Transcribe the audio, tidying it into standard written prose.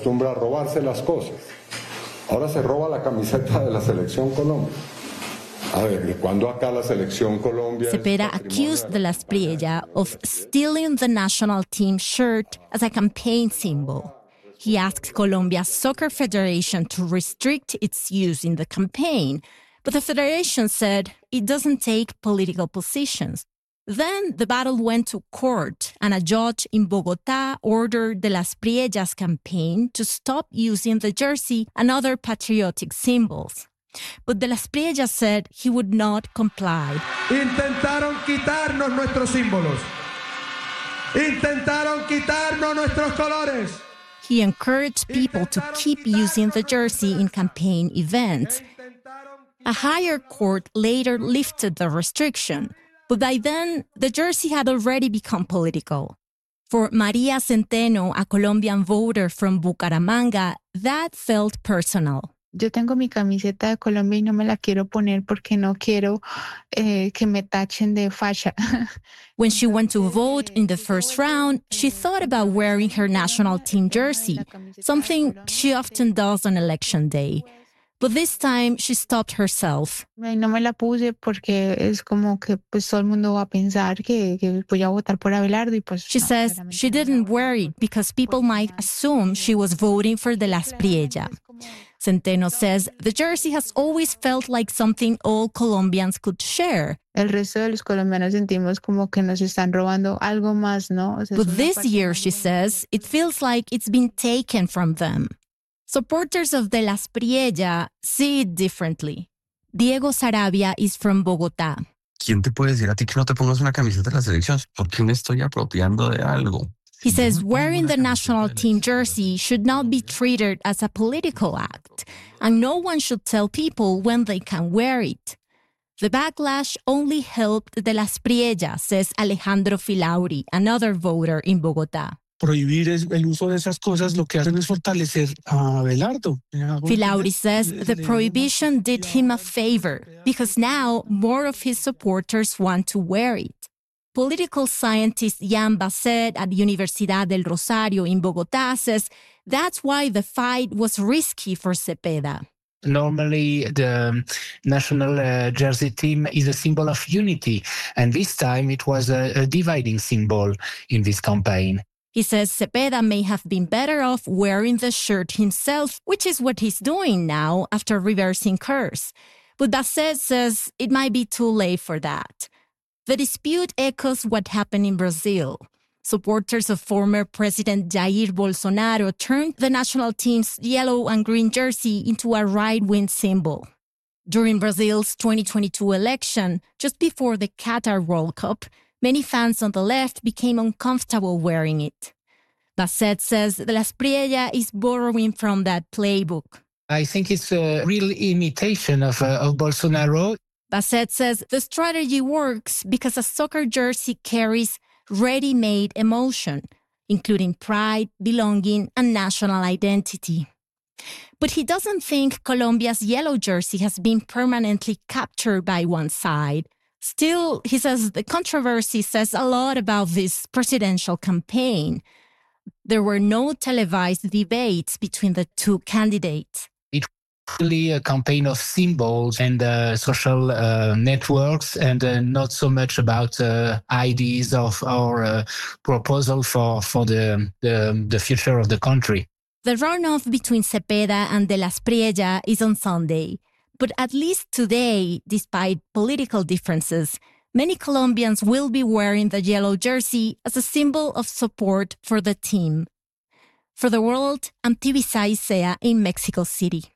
acostumbra a robarse las cosas. Ahora se roba la camiseta de la Selección Colombia. A ver, ¿y cuándo acá la Selección Colombia? Cepeda accused de la Espriella of stealing the national team shirt as a campaign symbol. He asked Colombia's Soccer Federation to restrict its use in the campaign, but the federation said it doesn't take political positions. Then the battle went to court, and a judge in Bogotá ordered the Las Priellas campaign to stop using the jersey and other patriotic symbols. But de Las Priellas said he would not comply. Intentaron quitarnos nuestros símbolos. Intentaron quitarnos nuestros colores. He encouraged people to keep using the jersey in campaign events. A higher court later lifted the restriction, but by then, the jersey had already become political. For Maria Centeno, a Colombian voter from Bucaramanga, that felt personal. Yo tengo mi camiseta de Colombia y no me la quiero poner porque no quiero que me tachen de facha. When she went to vote in the first round, she thought about wearing her national team jersey, something she often does on election day. But this time, she stopped herself. No me la puse porque es como que pues todo el mundo va a pensar que voy a votar por Abelardo y pues. She says she didn't wear it because people might assume she was voting for the Las Priella. Centeno says the jersey has always felt like something all Colombians could share. El resto de los colombianos sentimos como que nos están robando algo más, ¿no? O sea, but this year, she says, it feels like it's been taken from them. Supporters of the Las Priella see it differently. Diego Sarabia is from Bogotá. ¿Quién te puede decir a ti que no te pongas una camiseta de la selección? ¿Por qué me estoy apropiando de algo? He says wearing the national team jersey should not be treated as a political act, and no one should tell people when they can wear it. The backlash only helped de Las Priella, says Alejandro Filauri, another voter in Bogotá. Prohibir el uso de esas cosas lo que hacen es fortalecer a Abelardo. Filauri says the prohibition did him a favor because now more of his supporters want to wear it. Political scientist Jan Basset at Universidad del Rosario in Bogotá says that's why the fight was risky for Cepeda. Normally, the national jersey team is a symbol of unity, and this time it was a dividing symbol in this campaign. He says Cepeda may have been better off wearing the shirt himself, which is what he's doing now after reversing course. But Basset says it might be too late for that. The dispute echoes what happened in Brazil. Supporters of former President Jair Bolsonaro turned the national team's yellow and green jersey into a right-wing symbol. During Brazil's 2022 election, just before the Qatar World Cup, many fans on the left became uncomfortable wearing it. Basset says the Las Priella is borrowing from that playbook. I think it's a real imitation of Bolsonaro. Basset says the strategy works because a soccer jersey carries ready-made emotion, including pride, belonging, and national identity. But he doesn't think Colombia's yellow jersey has been permanently captured by one side. Still, he says the controversy says a lot about this presidential campaign. There were no televised debates between the two candidates. It's really a campaign of symbols and social networks, and not so much about ideas of our proposal for the future of the country. The runoff between Cepeda and de Las Priella is on Sunday. But at least today, despite political differences, many Colombians will be wearing the yellow jersey as a symbol of support for the team. For The World, I'm Tibisay Sea in Mexico City.